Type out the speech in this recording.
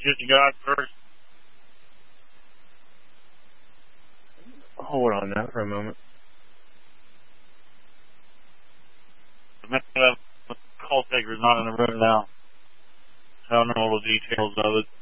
shoot the guy first. Hold on that for a moment. The call taker's not in the room now. I don't know all the details of it.